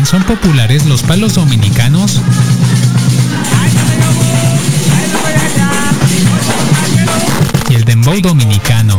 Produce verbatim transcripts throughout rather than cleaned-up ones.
también son populares los palos dominicanos y el dembow dominicano.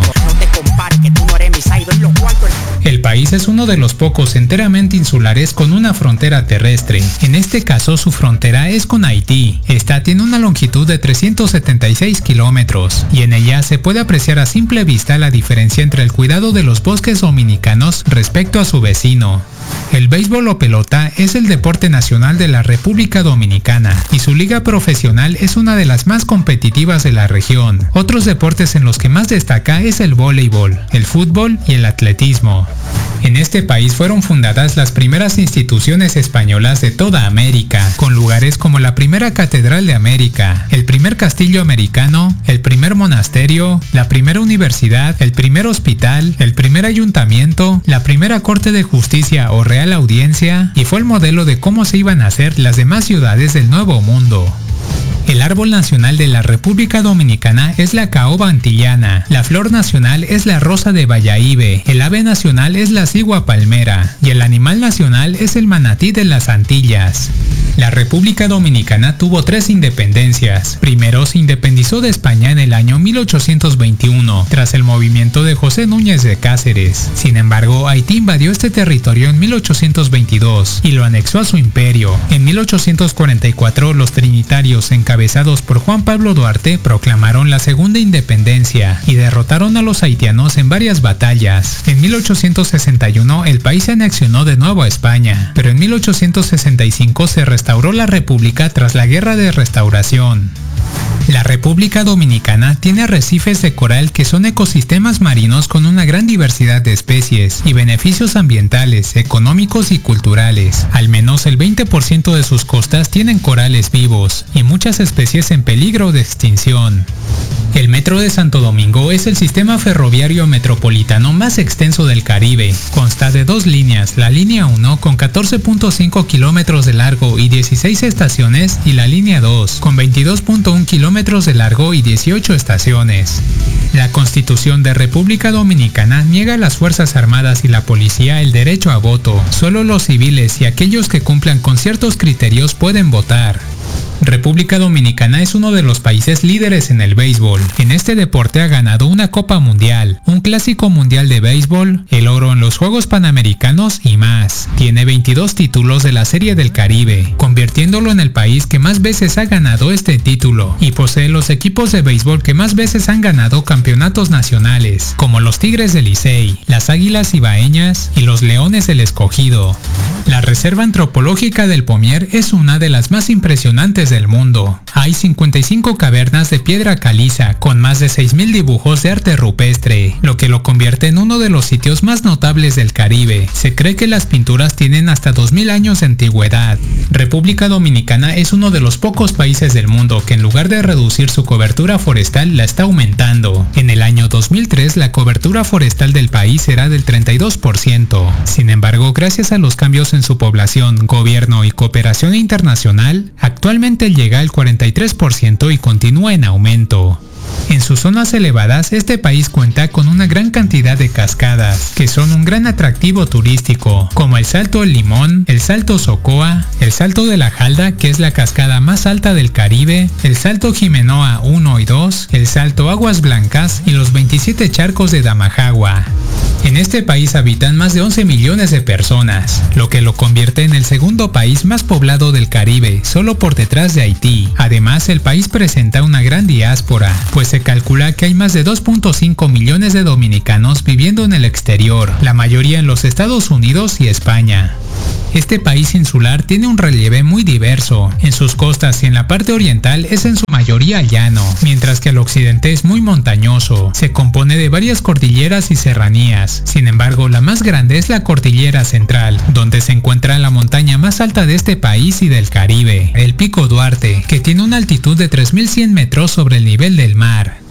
El país es uno de los pocos enteramente insulares con una frontera terrestre. En este caso, su frontera es con Haití. Esta tiene una longitud de trescientos setenta y seis kilómetros, y en ella se puede apreciar a simple vista la diferencia entre el cuidado de los bosques dominicanos respecto a su vecino. El béisbol o pelota es el deporte nacional de la República Dominicana y su liga profesional es una de las más competitivas de la región. Otros deportes en los que más destaca es el voleibol, el fútbol y el atletismo. En este país fueron fundadas las primeras instituciones españolas de toda América, con lugares como la primera Catedral de América, el primer castillo americano, el primer monasterio, la primera universidad, el primer hospital, el primer ayuntamiento, la primera corte de justicia o real audiencia, y fue el modelo de cómo se iban a hacer las demás ciudades del Nuevo Mundo. El árbol nacional de la República Dominicana es la caoba antillana, la flor nacional es la rosa de Bayahibe, el ave nacional es la cigua palmera y el animal nacional es el manatí de las Antillas. La República Dominicana tuvo tres independencias. Primero se independizó de España en el año mil ochocientos veintiuno, tras el movimiento de José Núñez de Cáceres. Sin embargo, Haití invadió este territorio en mil ochocientos veintidós y lo anexó a su imperio. En mil ochocientos cuarenta y cuatro, los trinitarios, encabezados por Juan Pablo Duarte, proclamaron la segunda independencia y derrotaron a los haitianos en varias batallas. En mil ochocientos sesenta y uno, el país se anexionó de nuevo a España, pero en mil ochocientos sesenta y cinco se restauró la República tras la Guerra de Restauración. La República Dominicana tiene arrecifes de coral que son ecosistemas marinos con una gran diversidad de especies y beneficios ambientales, económicos y culturales. Al menos el veinte por ciento de sus costas tienen corales vivos y muchas especies en peligro de extinción. El Metro de Santo Domingo es el sistema ferroviario metropolitano más extenso del Caribe. Consta de dos líneas, la línea uno con catorce punto cinco kilómetros de largo y dieciséis estaciones y la línea dos con veintidós punto uno kilómetros de largo y dieciocho estaciones. La Constitución de República Dominicana niega a las Fuerzas Armadas y la Policía el derecho a voto. Solo los civiles y aquellos que cumplan con ciertos criterios pueden votar. República Dominicana es uno de los países líderes en el béisbol. En este deporte ha ganado una Copa Mundial, un Clásico Mundial de Béisbol, el oro en los Juegos Panamericanos y más. Tiene veintidós títulos de la Serie del Caribe, convirtiéndolo en el país que más veces ha ganado este título, y posee los equipos de béisbol que más veces han ganado campeonatos nacionales, como los Tigres del Licey, las Águilas Ibaeñas y los Leones del Escogido. La Reserva Antropológica del Pomier es una de las más impresionantes del mundo. Hay cincuenta y cinco cavernas de piedra caliza con más de seis mil dibujos de arte rupestre, lo que lo convierte en uno de los sitios más notables del Caribe. Se cree que las pinturas tienen hasta dos mil años de antigüedad. República Dominicana es uno de los pocos países del mundo que en lugar de reducir su cobertura forestal la está aumentando. En el año dos mil tres la cobertura forestal del país era del treinta y dos por ciento. Sin embargo, gracias a los cambios en su población, gobierno y cooperación internacional, actualmente llega al cuarenta y tres por ciento y continúa en aumento. En sus zonas elevadas, este país cuenta con una gran cantidad de cascadas, que son un gran atractivo turístico, como el Salto El Limón, el Salto Socoa, el Salto de la Jalda, que es la cascada más alta del Caribe, el Salto Jimenoa uno y dos, el Salto Aguas Blancas y los veintisiete charcos de Damajagua. En este país habitan más de once millones de personas, lo que lo convierte en el segundo país más poblado del Caribe, solo por detrás de Haití. Además, el país presenta una gran diáspora, pues se calcula que hay más de dos punto cinco millones de dominicanos viviendo en el exterior, la mayoría en los Estados Unidos y España. Este país insular tiene un relieve muy diverso. En sus costas y en la parte oriental es en su mayoría llano, mientras que el occidente es muy montañoso. Se compone de varias cordilleras y serranías. Sin embargo, la más grande es la Cordillera Central, donde se encuentra la montaña más alta de este país y del Caribe, el Pico Duarte, que tiene una altitud de tres mil cien metros sobre el nivel del mar.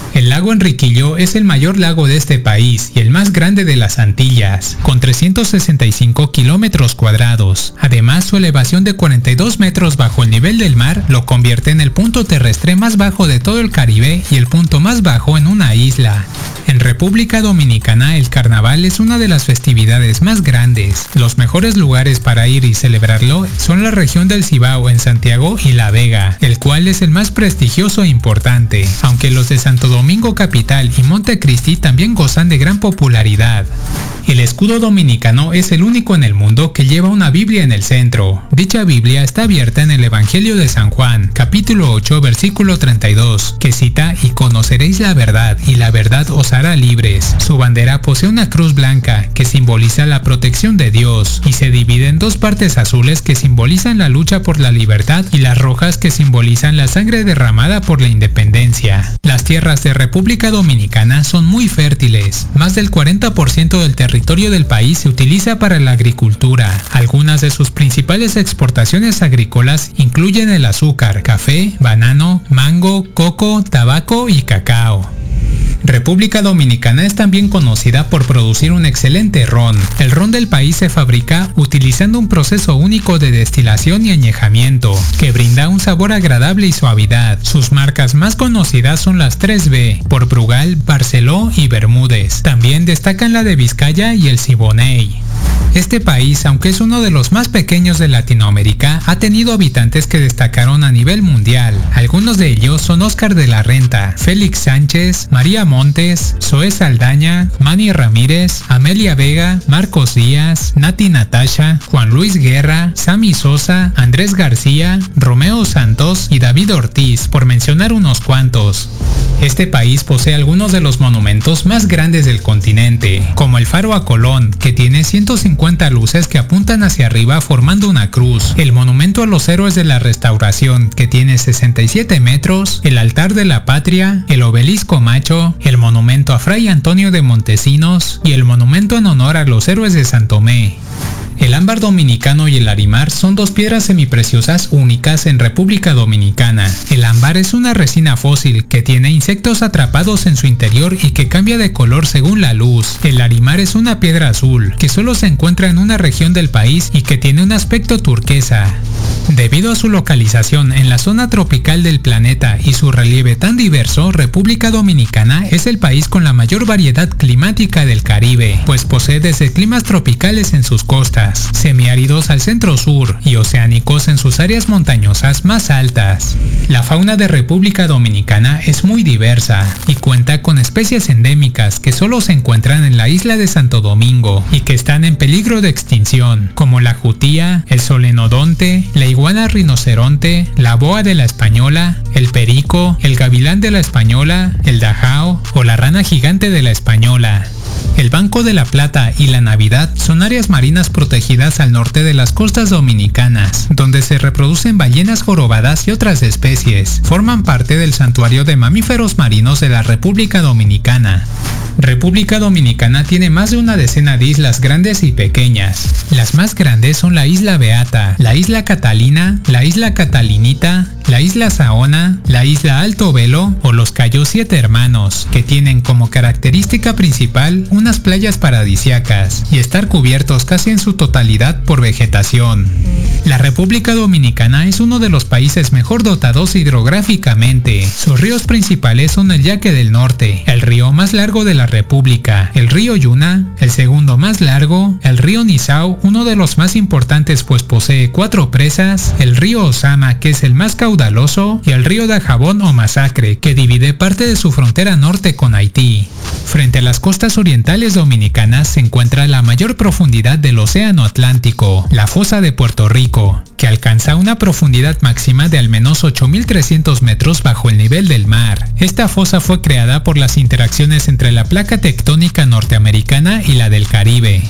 El lago Enriquillo es el mayor lago de este país y el más grande de las Antillas, con trescientos sesenta y cinco kilómetros cuadrados. Además, su elevación de cuarenta y dos metros bajo el nivel del mar lo convierte en el punto terrestre más bajo de todo el Caribe y el punto más bajo en una isla. En República Dominicana, el carnaval es una de las festividades más grandes. Los mejores lugares para ir y celebrarlo son la región del Cibao en Santiago y La Vega, el cual es el más prestigioso e importante, aunque los de Santo Domingo Capital y Montecristi también gozan de gran popularidad. El escudo dominicano es el único en el mundo que lleva una Biblia en el centro. Dicha Biblia está abierta en el Evangelio de San Juan, capítulo ocho, versículo treinta y dos, que cita: "Y conoceréis la verdad, y la verdad os hará libres". Su bandera posee una cruz blanca, que simboliza la protección de Dios, y se divide en dos partes azules que simbolizan la lucha por la libertad y las rojas que simbolizan la sangre derramada por la independencia. Las tierras de República Dominicana son muy fértiles. Más del cuarenta por ciento del territorio El territorio del país se utiliza para la agricultura. Algunas de sus principales exportaciones agrícolas incluyen el azúcar, café, banano, mango, coco, tabaco y cacao. República Dominicana es también conocida por producir un excelente ron. El ron del país se fabrica utilizando un proceso único de destilación y añejamiento, que brinda un sabor agradable y suavidad. Sus marcas más conocidas son las tres B, por Brugal, Barceló y Bermúdez. También destacan la de Vizcaya y el Siboney. Este país, aunque es uno de los más pequeños de Latinoamérica, ha tenido habitantes que destacaron a nivel mundial. Algunos de ellos son Óscar de la Renta, Félix Sánchez, María Montes, Zoe Saldaña, Manny Ramírez, Amelia Vega, Marcos Díaz, Nati Natasha, Juan Luis Guerra, Sammy Sosa, Andrés García, Romeo Santos y David Ortiz, por mencionar unos cuantos. Este país posee algunos de los monumentos más grandes del continente, como el Faro a Colón, que tiene ciento cincuenta luces que apuntan hacia arriba formando una cruz, el Monumento a los Héroes de la Restauración, que tiene sesenta y siete metros, el Altar de la Patria, el Obelisco Macho, el Monumento a Fray Antonio de Montesinos y el Monumento en honor a los Héroes de San Tomé. El ámbar dominicano y el arimar son dos piedras semipreciosas únicas en República Dominicana. El ámbar es una resina fósil que tiene insectos atrapados en su interior y que cambia de color según la luz. El arimar es una piedra azul que solo se encuentra en una región del país y que tiene un aspecto turquesa. Debido a su localización en la zona tropical del planeta y su relieve tan diverso, República Dominicana es el país con la mayor variedad climática del Caribe, pues posee desde climas tropicales en sus costas, semiáridos al centro-sur y oceánicos en sus áreas montañosas más altas. La fauna de República Dominicana es muy diversa y cuenta con especies endémicas que solo se encuentran en la isla de Santo Domingo y que están en peligro de extinción, como la jutía, el solenodonte, la iguana rinoceronte, la boa de la española, el perico, el gavilán de la española, el dajao o la rana gigante de la española. El Banco de la Plata y la Navidad son áreas marinas protegidas al norte de las costas dominicanas, donde se reproducen ballenas jorobadas y otras especies. Forman parte del Santuario de Mamíferos Marinos de la República Dominicana. República Dominicana tiene más de una decena de islas grandes y pequeñas. Las más grandes son la Isla Beata, la Isla Catalina, la Isla Catalinita, la Isla Saona, la Isla Alto Velo o los Cayos Siete Hermanos, que tienen como característica principal unas playas paradisíacas y estar cubiertos casi en su totalidad por vegetación. La República Dominicana es uno de los países mejor dotados hidrográficamente. Sus ríos principales son el Yaque del Norte, el río más largo de la República, el río Yuna, el segundo más largo, el río Nizao, uno de los más importantes pues posee cuatro presas, el río Osama, que es el más caudaloso, y el río Dajabón o Masacre, que divide parte de su frontera norte con Haití. Frente a las costas orientales dominicanas se encuentra la mayor profundidad del Océano Atlántico, la fosa de Puerto Rico, que alcanza una profundidad máxima de al menos ocho mil trescientos metros bajo el nivel del mar. Esta fosa fue creada por las interacciones entre la placa tectónica norteamericana y la del Caribe.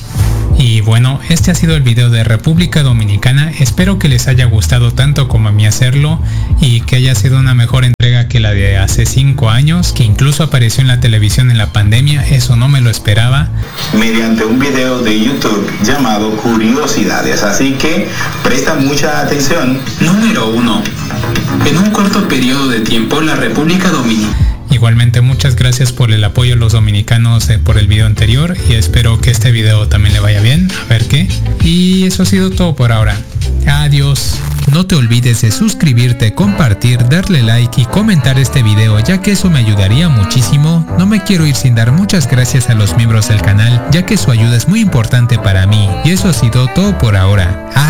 Y bueno, este ha sido el video de República Dominicana. Espero que les haya gustado tanto como a mí hacerlo y que haya sido una mejor entrega que la de hace cinco años, que incluso apareció en la televisión en la pandemia. Eso no me lo esperaba. Mediante un video de YouTube llamado Curiosidades, así que presta mucha atención. Número uno. En un corto periodo de tiempo, la República Dominicana. Y Igualmente muchas gracias por el apoyo a los dominicanos eh, por el video anterior y espero que este video también le vaya bien, a ver qué. Y eso ha sido todo por ahora. Adiós. No te olvides de suscribirte, compartir, darle like y comentar este video, ya que eso me ayudaría muchísimo. No me quiero ir sin dar muchas gracias a los miembros del canal, ya que su ayuda es muy importante para mí. Y eso ha sido todo por ahora.